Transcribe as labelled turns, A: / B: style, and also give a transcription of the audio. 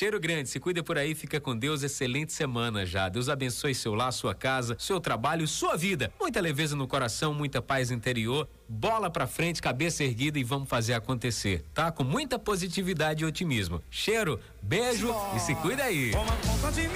A: Cheiro grande, se cuida por aí, fica com Deus, excelente semana já. Deus abençoe seu lar, sua casa, seu trabalho, sua vida. Muita leveza no coração, muita paz interior, bola pra frente, cabeça erguida e vamos fazer acontecer, tá? Com muita positividade e otimismo. Cheiro, beijo e se cuida aí.